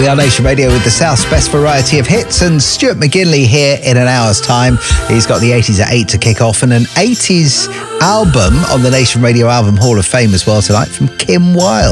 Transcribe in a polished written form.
We are Nation Radio with the South's best variety of hits, and Stuart McGinley here in an hour's time. He's got the 80s at 8 to kick off, and an 80s album on the Nation Radio Album Hall of Fame as well tonight from Kim Wilde.